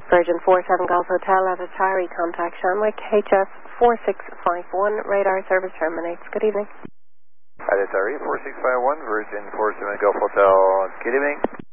Virgin 47 Golf Hotel at Atari, contact Shanwick, HS 4651, radar service terminates. Good evening. At Atari, 4651, Virgin 47 Golf Hotel, good evening.